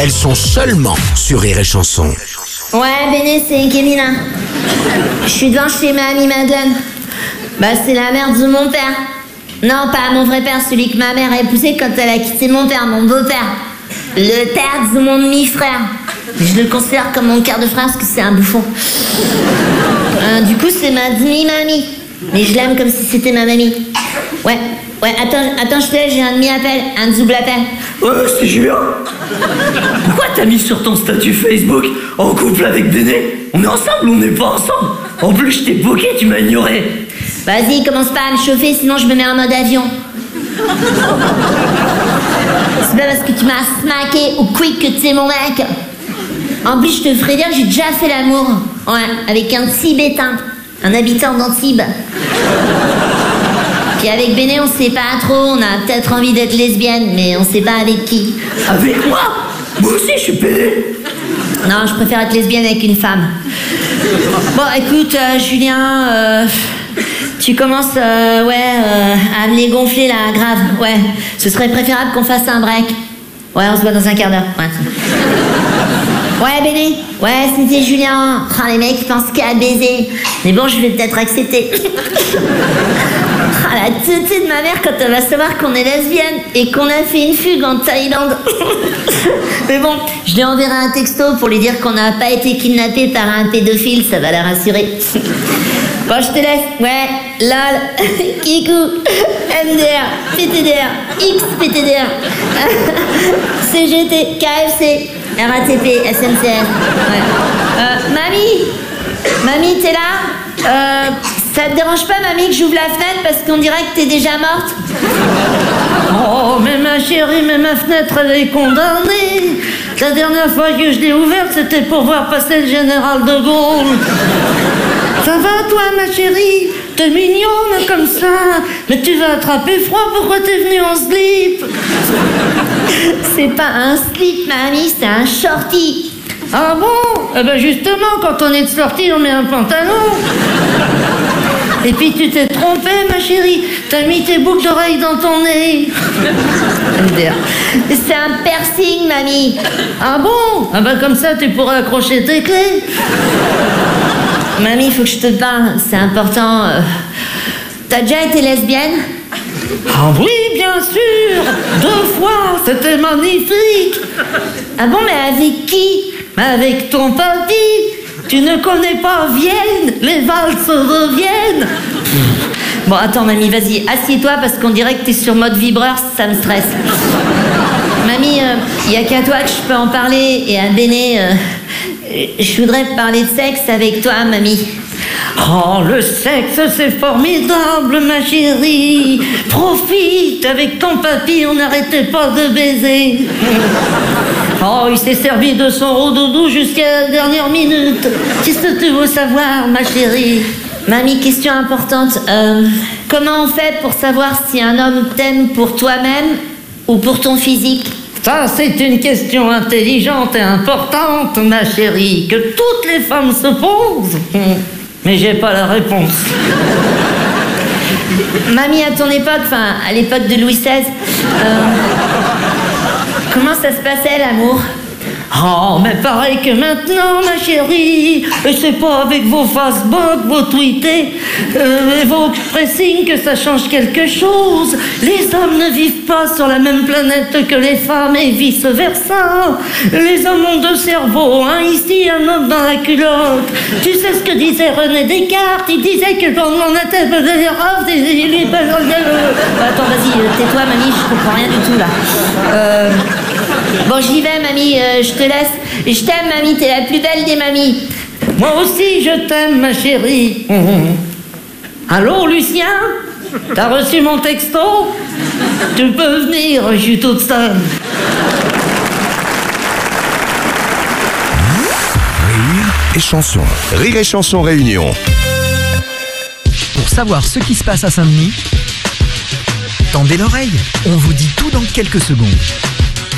elles sont seulement sur Rire et Chanson. Ouais, Béné, c'est Kémina. Je suis devant chez ma amie Madeleine. Bah, c'est la mère de mon père. Non, pas mon vrai père, celui que ma mère a épousé quand elle a quitté mon père, mon beau-père. Le père de mon demi-frère. Je le considère comme mon quart de frère parce que c'est un bouffon. Du coup, c'est ma demi-mamie. Mais je l'aime comme si c'était ma mamie. Ouais, attends, je te laisse, j'ai un demi-appel, un double appel. Ouais, c'est Julien. Pourquoi t'as mis sur ton statut Facebook en couple avec Béné? On est ensemble ou on n'est pas ensemble? En plus, je t'ai bloqué, tu m'as ignoré. Vas-y, commence pas à me chauffer, sinon je me mets en mode avion. C'est pas parce que tu m'as smacké ou quick que tu es mon mec. En plus, je te ferai dire que j'ai déjà fait l'amour. Ouais, avec un Tibétain, un habitant d'Antibes. Puis avec Béné, on sait pas trop, on a peut-être envie d'être lesbienne, mais on sait pas avec qui. Avec moi? Moi aussi, je suis pédé. Non, je préfère être lesbienne avec une femme. Bon, écoute, Julien, tu commences, à me les gonfler, là, grave, ouais. Ce serait préférable qu'on fasse un break. Ouais, on se voit dans un quart d'heure, ouais. Ouais, Béné. Ouais, c'était Julien. Oh, les mecs, ils pensent qu'à baiser. Mais bon, je vais peut-être accepter. Ah, la teuté de ma mère quand elle va savoir qu'on est lesbienne et qu'on a fait une fugue en Thaïlande. Mais bon, je lui enverrai un texto pour lui dire qu'on n'a pas été kidnappé par un pédophile, ça va la rassurer. Bon, je te laisse. Ouais, lol, Kikou, MDR, PTDR, XPTDR, CGT, KFC, RATP, SNCF. Ouais. Mamie, t'es là? Ça te dérange pas, mamie, que j'ouvre la fenêtre parce qu'on dirait que t'es déjà morte? Oh, mais ma chérie, mais ma fenêtre, elle est condamnée. La dernière fois que je l'ai ouverte, c'était pour voir passer le général de Gaulle. Ça va, toi, ma chérie? T'es mignonne comme ça. Mais tu vas attraper froid, pourquoi t'es venue en slip? C'est pas un slip, mamie, c'est un shorty. Ah bon? Eh ben justement, quand on est de sortie, on met un pantalon. Et puis tu t'es trompée, ma chérie. T'as mis tes boucles d'oreilles dans ton nez. C'est un piercing, mamie. Ah bon? Ah ben comme ça, tu pourras accrocher tes clés. Mamie, il faut que je te parle, c'est important. T'as déjà été lesbienne? Ah oui, bien sûr. 2 fois, c'était magnifique. Ah bon, mais avec qui? Avec ton papy. Tu ne connais pas Vienne? Les valses de Vienne. Bon, attends, mamie, vas-y, assieds-toi parce qu'on dirait que t'es sur mode vibreur, ça me stresse. Mamie, y a qu'à toi que je peux en parler, et à Béné, je voudrais parler de sexe avec toi, mamie. Oh, le sexe, c'est formidable, ma chérie. Profite, avec ton papy, on n'arrêtait pas de baiser. Oh, il s'est servi de son rodoudou jusqu'à la dernière minute. Qu'est-ce que tu veux savoir, ma chérie? Mamie, question importante. Comment on fait pour savoir si un homme t'aime pour toi-même ou pour ton physique? Ça, c'est une question intelligente et importante, ma chérie, que toutes les femmes se posent. Mais j'ai pas la réponse. Mamie, à ton époque, enfin, à l'époque de Louis XVI, comment ça se passait, l'amour? Oh, mais pareil que maintenant, ma chérie. Et c'est pas avec vos Facebook, vos tweetés, et vos pressings que ça change quelque chose. Les hommes ne vivent pas sur la même planète que les femmes et vice-versa. Les hommes ont 2 cerveaux, un ici, un autre dans la culotte. Tu sais ce que disait René Descartes? Il disait que quand on était Attends, vas-y, tais-toi, mamie, je comprends rien du tout, là. Bon, j'y vais, mamie, je te laisse. Je t'aime, mamie, t'es la plus belle des mamies. Moi aussi, je t'aime, ma chérie. Allô, Lucien? T'as reçu mon texto? Tu peux venir, je suis toute seule. Rire et Chanson. Rire et Chanson Réunion. Pour savoir ce qui se passe à Saint-Denis, tendez l'oreille. On vous dit tout dans quelques secondes.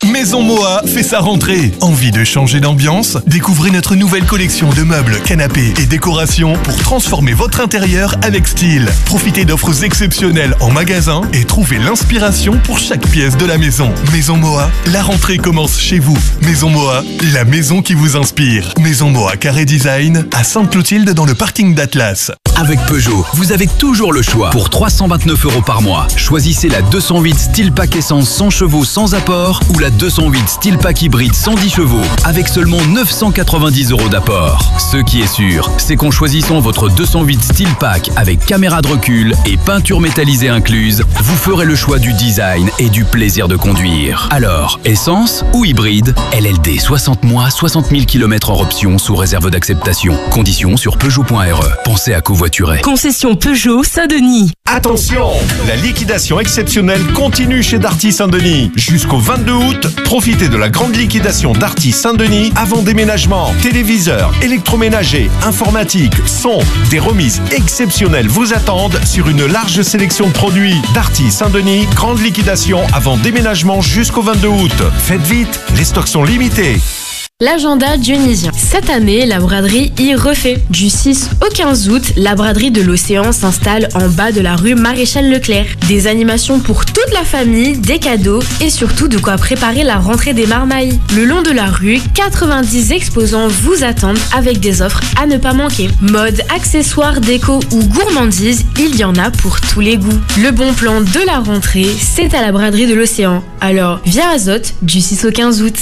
Maison Moa fait sa rentrée. Envie de changer d'ambiance? Découvrez notre nouvelle collection de meubles, canapés et décorations pour transformer votre intérieur avec style. Profitez d'offres exceptionnelles en magasin et trouvez l'inspiration pour chaque pièce de la maison. Maison Moa, la rentrée commence chez vous. Maison Moa, la maison qui vous inspire. Maison Moa Carré Design à Sainte-Clotilde dans le parking d'Atlas. Avec Peugeot, vous avez toujours le choix. Pour 329 € par mois, choisissez la 208 Style Pack Essence 100 chevaux sans apport ou la 208 Style Pack Hybride 110 chevaux avec seulement 990 € d'apport. Ce qui est sûr, c'est qu'en choisissant votre 208 Style Pack avec caméra de recul et peinture métallisée incluse, vous ferez le choix du design et du plaisir de conduire. Alors, essence ou hybride? LLD 60 mois, 60 000 km hors option sous réserve d'acceptation. Conditions sur Peugeot.re. Pensez à covoiturer. Concession Peugeot Saint-Denis. Attention, la liquidation exceptionnelle continue chez Darty Saint-Denis. Jusqu'au 22 août, profitez de la grande liquidation Darty Saint-Denis avant déménagement. Téléviseurs, électroménagers, informatique, son, des remises exceptionnelles vous attendent sur une large sélection de produits. Darty Saint-Denis, grande liquidation avant déménagement jusqu'au 22 août. Faites vite, les stocks sont limités. L'agenda dionysien. Cette année, la braderie y refait. Du 6 au 15 août, la braderie de l'Océan s'installe en bas de la rue Maréchal Leclerc. Des animations pour toute la famille, des cadeaux et surtout de quoi préparer la rentrée des marmailles. Le long de la rue, 90 exposants vous attendent avec des offres à ne pas manquer. Mode, accessoires, déco ou gourmandise, il y en a pour tous les goûts. Le bon plan de la rentrée, c'est à la braderie de l'Océan. Alors, viens Azote du 6 au 15 août.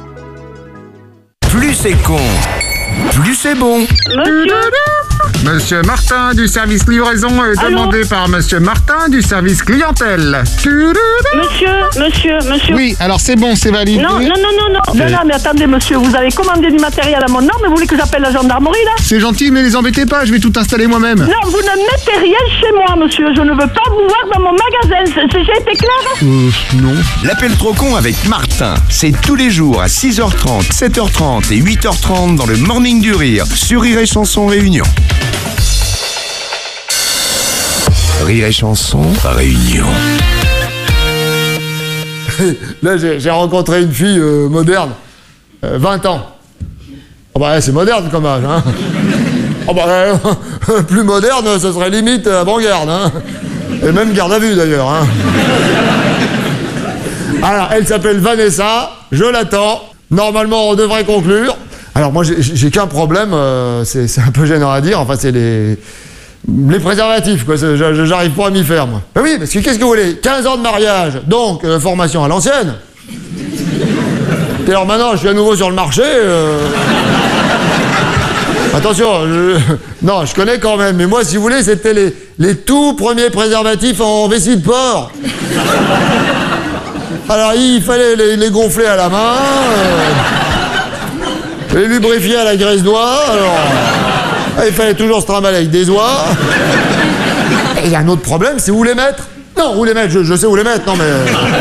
Plus c'est con, plus c'est bon. Monsieur Martin du service livraison est demandé par Monsieur Martin du service clientèle. Monsieur. Oui, alors c'est bon, c'est validé. Non, mais attendez, monsieur, vous avez commandé du matériel à mon nom, mais vous voulez que j'appelle la gendarmerie, là? C'est gentil, mais les embêtez pas, je vais tout installer moi-même. Non, vous ne mettez rien chez moi, monsieur. Je ne veux pas vous voir dans mon magasin. J'ai été clair? Non. L'appel trop con avec Martin, c'est tous les jours à 6h30, 7h30 et 8h30 dans le Morning du Rire sur Rire et Chanson Réunion. Rire et Chanson Réunion. Là, j'ai rencontré une fille moderne, 20 ans. Oh bah, c'est moderne comme âge, hein. Oh bah, plus moderne, ce serait limite avant-garde, hein. Et même garde à vue, d'ailleurs, hein. Alors, elle s'appelle Vanessa, je l'attends. Normalement, on devrait conclure. Alors, moi, j'ai qu'un problème, c'est un peu gênant à dire, enfin, c'est les préservatifs, quoi. J'arrive pas à m'y faire, moi. Ben oui, parce que qu'est-ce que vous voulez? 15 ans de mariage, donc formation à l'ancienne. Et alors maintenant, je suis à nouveau sur le marché. Attention, non, je connais quand même. Mais moi, si vous voulez, c'était les tout premiers préservatifs en vessie de porc. Alors, il fallait les gonfler à la main, les lubrifier à la graisse d'oie. Alors, il fallait toujours se trimballer avec des oies. Et il y a un autre problème, c'est où les mettre. Non, où les mettre, je sais où les mettre, non mais...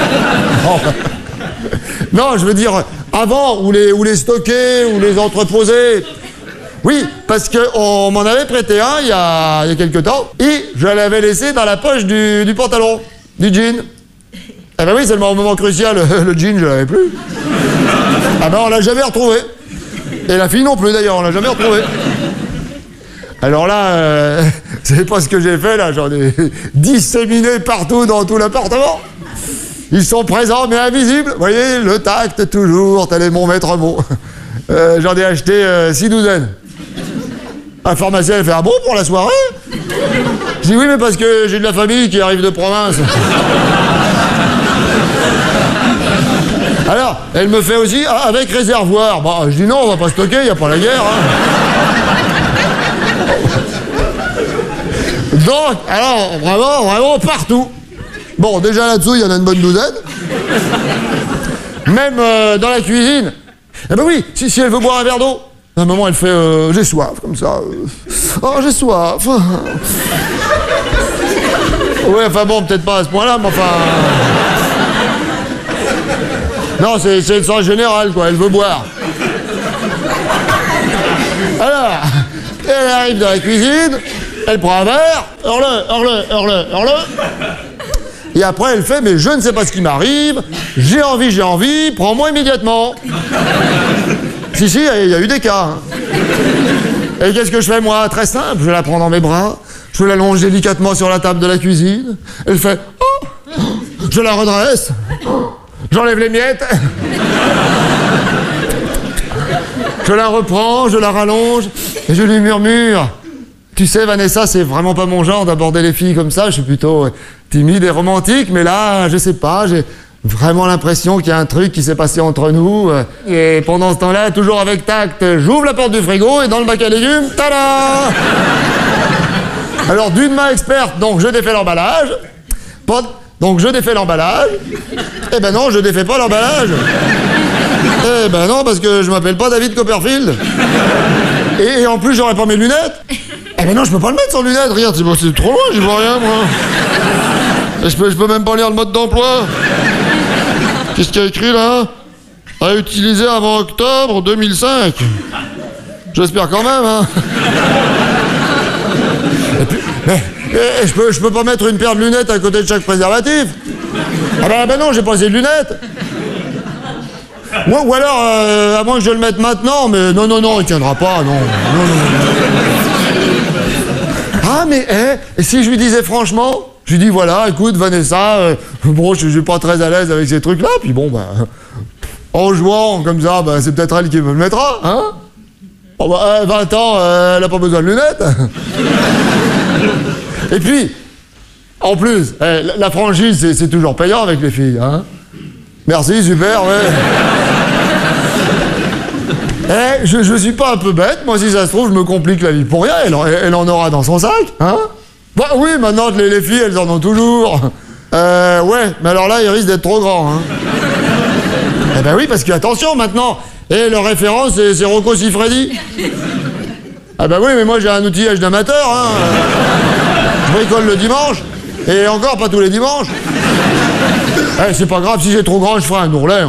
Non, je veux dire, avant, où les stocker, où les entreposer. Oui, parce qu'on m'en avait prêté un il y a quelques temps, et je l'avais laissé dans la poche du pantalon, du jean. Eh ben oui, c'est le moment crucial, le jean, je l'avais plus. Ah ben on l'a jamais retrouvé. Et la fille non plus d'ailleurs, on l'a jamais retrouvé. Alors là, c'est pas ce que j'ai fait là, j'en ai disséminé partout dans tout l'appartement. Ils sont présents mais invisibles, vous voyez, le tact toujours, tel est mon maître mot. J'en ai acheté 6 douzaines. La pharmacienne, elle fait ah bon pour la soirée? Je dis oui, mais parce que j'ai de la famille qui arrive de province. Alors, elle me fait aussi avec réservoir. Bah, je dis non, on va pas stocker, il n'y a pas la guerre. Hein. Donc, alors, vraiment partout. Bon, déjà là-dessous, il y en a une bonne douzaine. Même dans la cuisine. Eh ben oui, si elle veut boire un verre d'eau. À un moment, elle fait j'ai soif, comme ça. Oh, j'ai soif. Ouais, enfin bon, peut-être pas à ce point-là, mais enfin... Non, c'est le sens général, quoi. Elle veut boire. Alors, elle arrive dans la cuisine, elle prend un verre, hors-le. Et après, elle fait, mais je ne sais pas ce qui m'arrive, j'ai envie, prends-moi immédiatement. Si, il y a eu des cas. Hein. Et qu'est-ce que je fais, moi? Très simple, je la prends dans mes bras, je l'allonge délicatement sur la table de la cuisine, elle fait, oh, je la redresse, j'enlève les miettes, je la reprends, je la rallonge, et je lui murmure. Tu sais, Vanessa, c'est vraiment pas mon genre d'aborder les filles comme ça. Je suis plutôt timide et romantique, mais là, je sais pas, j'ai vraiment l'impression qu'il y a un truc qui s'est passé entre nous. Et pendant ce temps-là, toujours avec tact, j'ouvre la porte du frigo et dans le bac à légumes, tada! Alors, d'une main experte, donc je défais l'emballage. Donc je défais l'emballage. Eh ben non, je défais pas l'emballage. Eh ben non, parce que je m'appelle pas David Copperfield. Et en plus, j'aurais pas mes lunettes. Eh ben non, je peux pas le mettre sans lunettes, regarde, c'est trop loin, j'y vois rien, moi. Et je peux même pas lire le mode d'emploi. Qu'est-ce qu'il y a écrit, là? À utiliser avant octobre 2005. J'espère quand même, hein. Et puis, mais je peux pas mettre une paire de lunettes à côté de chaque préservatif. Ah ben non, j'ai pas assez de lunettes. Ou alors, à moins que je le mette maintenant, mais non, il tiendra pas, non. Ah, mais, et si je lui disais franchement, je lui dis, voilà, écoute, Vanessa, bon, je suis pas très à l'aise avec ces trucs-là, puis bon, ben, en jouant comme ça, ben, c'est peut-être elle qui me le mettra, hein? Oh, ben, 20 ans, elle a pas besoin de lunettes. Et puis, en plus, la franchise, c'est toujours payant avec les filles, hein? Merci, super, ouais. Je suis pas un peu bête, moi si ça se trouve, je me complique la vie pour rien, elle en aura dans son sac, hein? Bah oui, maintenant les filles, elles en ont toujours. Ouais, mais alors là, ils risquent d'être trop grands, hein? Eh ben oui, parce que attention maintenant, leur référence, c'est Rocco Siffredi. Ah bah oui, mais moi j'ai un outillage d'amateur, hein? Je bricole le dimanche, et encore pas tous les dimanches. C'est pas grave, si j'ai trop grand, je ferai un ourlet.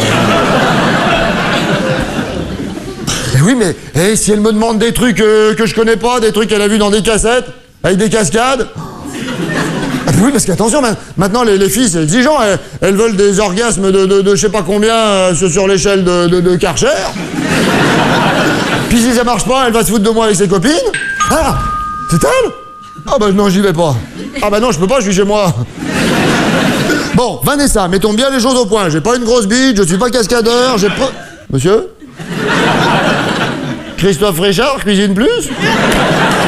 Oui, mais si elle me demande des trucs que je connais pas, des trucs qu'elle a vus dans des cassettes, avec des cascades. Oui, parce qu'attention, maintenant les filles, c'est exigeant. Elles veulent des orgasmes de je sais pas combien sur l'échelle de Karcher. Puis si ça marche pas, elle va se foutre de moi avec ses copines. Ah, c'est elle? Ah bah non, j'y vais pas. Ah bah non, je peux pas, je suis chez moi. Bon, Vanessa, mettons bien les choses au point. J'ai pas une grosse bite, je suis pas cascadeur, j'ai pas... Monsieur? Christophe Richard, Cuisine Plus?